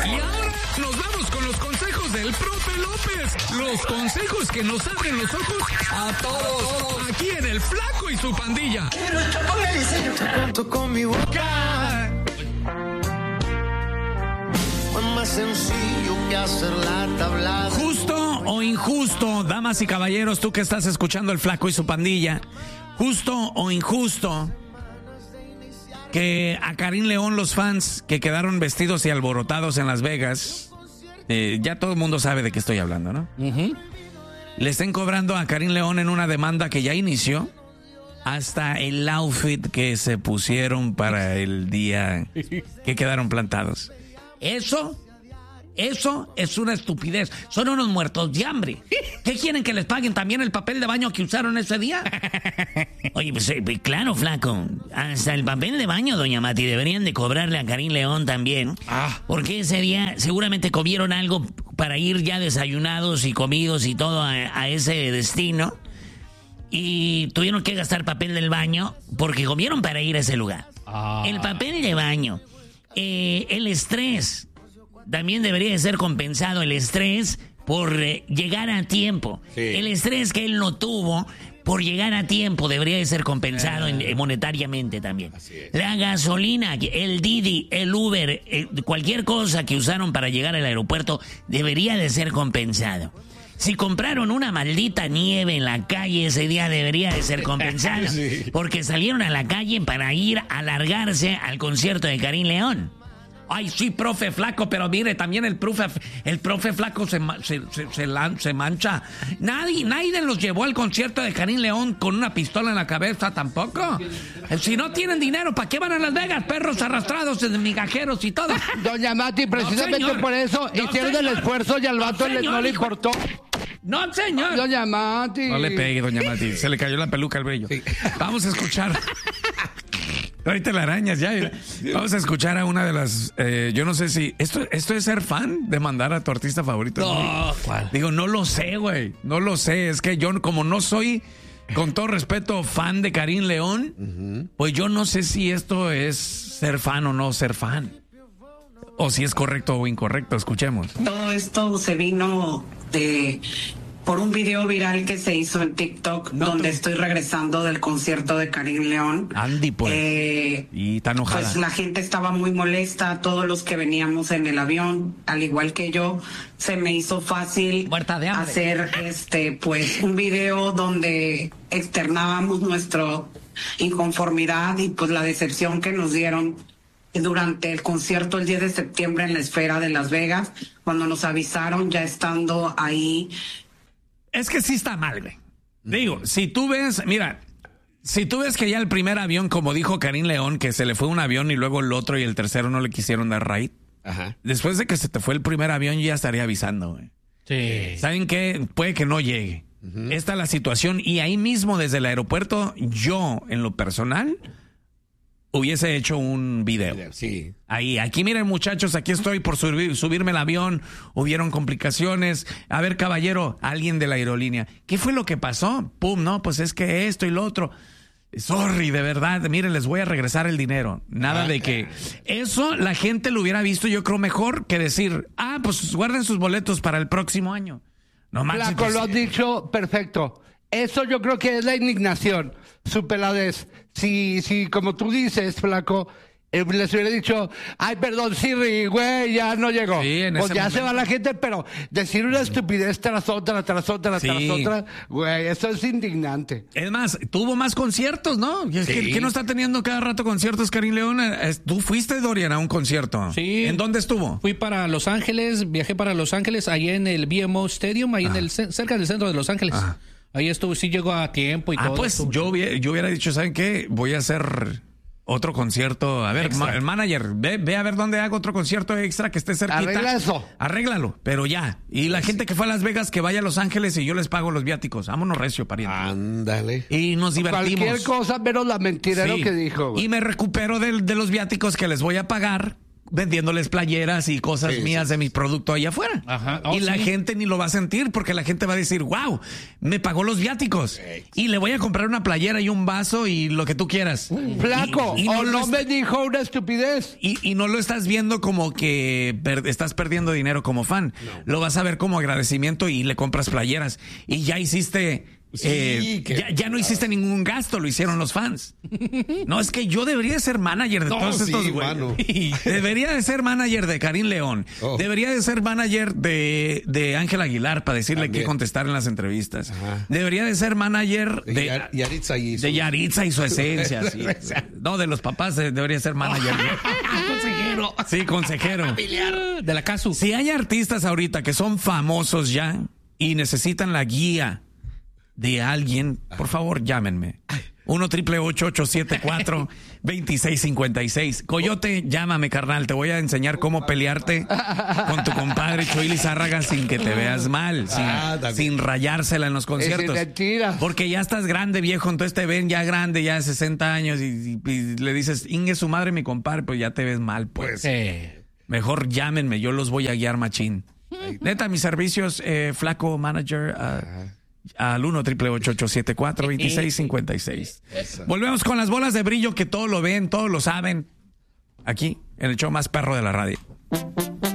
Y ahora nos vamos con los consejos del profe López. Los consejos que nos abren los ojos a todos. Aquí en El Flaco y su Pandilla. Canto con mi boca. Fue más sencillo que hacer la tablada. Justo o injusto, damas y caballeros, tú que estás escuchando El Flaco y su Pandilla. Justo o injusto que a Karim León los fans que quedaron vestidos y alborotados en Las Vegas, ya todo el mundo sabe de qué estoy hablando, ¿no? Le estén cobrando a Karim León en una demanda que ya inició hasta el outfit que se pusieron para el día que quedaron plantados. Eso es una estupidez. Son unos muertos de hambre. ¿Qué quieren, que les paguen también el papel de baño que usaron ese día? Oye, pues claro, Flaco. Hasta el papel de baño, doña Mati, deberían de cobrarle a Karim León también. Porque ese día seguramente comieron algo para ir ya desayunados y comidos y todo a ese destino. Y tuvieron que gastar papel del baño porque comieron para ir a ese lugar. El papel de baño. El estrés. También debería de ser compensado, el estrés por llegar a tiempo. Sí. El estrés que él no tuvo por llegar a tiempo debería de ser compensado monetariamente también. La gasolina, el Didi, el Uber, cualquier cosa que usaron para llegar al aeropuerto debería de ser compensado. Si compraron una maldita nieve en la calle ese día debería de ser compensado. Sí. Porque salieron a la calle para ir a largarse al concierto de Karim León. Ay, sí, profe Flaco, pero mire, también el profe Flaco se mancha. Nadie los llevó al concierto de Karim León con una pistola en la cabeza tampoco. Si no tienen dinero, ¿para qué van a Las Vegas? Perros arrastrados, migajeros y todo. Doña Mati, precisamente por eso hicieron el esfuerzo y al vato no le importó. No, señor. Doña Mati. No le pegue, doña Mati. Se le cayó la peluca al brillo. Sí. Vamos a escuchar. Ahorita la arañas ya. Vamos a escuchar a una de las... yo no sé si... ¿Esto es ser fan de mandar a tu artista favorito? No, ¿cuál? Digo, no lo sé, güey. No lo sé. Es que yo, como no soy, con todo respeto, fan de Karim León, pues yo no sé si esto es ser fan o no ser fan. O si es correcto o incorrecto. Escuchemos. Todo esto se vino por un video viral que se hizo en TikTok, donde estoy regresando del concierto de Karim León. Andy, pues. Y tan enojada. Pues la gente estaba muy molesta, todos los que veníamos en el avión, al igual que yo, se me hizo fácil hacer pues un video donde externábamos nuestra inconformidad y pues la decepción que nos dieron durante el concierto el 10 de septiembre en la Esfera de Las Vegas, cuando nos avisaron ya estando ahí. Es que sí está mal, güey. Digo, si tú ves que ya el primer avión, como dijo Karim León, que se le fue un avión y luego el otro y el tercero no le quisieron dar ride. Después de que se te fue el primer avión, yo ya estaría avisando, güey. Sí. ¿Saben qué? Puede que no llegue. Esta es la situación. Y ahí mismo, desde el aeropuerto, yo, en lo personal, hubiese hecho un video. Sí. Aquí miren, muchachos, aquí estoy por subirme al avión, hubieron complicaciones. A ver, caballero, alguien de la aerolínea, ¿qué fue lo que pasó? Pum, no, pues es que esto y lo otro. Sorry, de verdad, miren, les voy a regresar el dinero. Nada de que... Eso la gente lo hubiera visto, yo creo, mejor que decir, pues guarden sus boletos para el próximo año. No manches. Flaco, lo has dicho perfecto. Eso yo creo que es la indignación, su peladez. Si como tú dices, Flaco, les hubiera dicho, ay, perdón, Siri, güey, ya no llegó. Sí, pues ya se va la gente, pero decir una estupidez tras otra, güey, eso es indignante. Es más, tuvo más conciertos, ¿no? ¿Qué no está teniendo cada rato conciertos, Karim León? ¿Tú fuiste, Dorian, a un concierto? Sí. ¿En dónde estuvo? Fui para Los Ángeles, viajé para Los Ángeles, ahí en el BMO Stadium, ahí cerca del centro de Los Ángeles. Ahí estuvo, sí llegó a tiempo y todo. Pues yo hubiera dicho, ¿saben qué? Voy a hacer otro concierto. A ver, el manager, ve a ver dónde hago otro concierto extra que esté cerquita. Arregla eso. Arréglalo, pero ya. Y la gente que fue a Las Vegas, que vaya a Los Ángeles y yo les pago los viáticos. Vámonos recio, pariente. Ándale. Y nos divertimos. Cualquier cosa menos la mentira que dijo. Güey. Y me recupero de los viáticos que les voy a pagar vendiéndoles playeras y cosas mías de mi producto allá afuera. Ajá. Y la gente ni lo va a sentir porque la gente va a decir, wow, me pagó los viáticos y le voy a comprar una playera y un vaso y lo que tú quieras. Flaco, no me dijo una estupidez. Y no lo estás viendo como que estás perdiendo dinero como fan. No. Lo vas a ver como agradecimiento y le compras playeras. Y ya hiciste... ya no hiciste ningún gasto, lo hicieron los fans. No, es que yo debería de ser manager de todos estos güeyes. Debería de ser manager de Karim León. Debería de ser manager de Ángel Aguilar para decirle qué contestar en las entrevistas. Debería de ser manager de Yaritza y su esencia. Sí. No, de los papás debería ser manager. Consejero. Sí, consejero. De la CASU. Si hay artistas ahorita que son famosos ya y necesitan la guía de alguien, por favor, llámenme. 1-888-874-2656. Coyote, llámame, carnal. Te voy a enseñar cómo pelearte con tu compadre Chuy Lizárraga sin que te veas mal, sin rayársela en los conciertos. Porque ya estás grande, viejo. Entonces te ven ya grande, ya de 60 años, y le dices, Inge su madre, mi compadre, pues ya te ves mal, pues. Mejor llámenme, yo los voy a guiar machín. Neta, mis servicios, flaco manager, al 1-888-874-2656. Volvemos con las bolas de brillo que todo lo ven, todos lo saben. Aquí, en el show más perro de la radio.